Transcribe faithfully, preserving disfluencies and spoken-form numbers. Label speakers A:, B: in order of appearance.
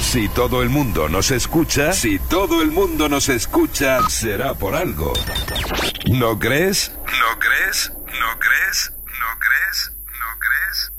A: Si todo el mundo nos escucha, si todo el mundo nos escucha, será por algo. ¿No crees? ¿No crees? ¿No crees? ¿No crees? ¿No crees?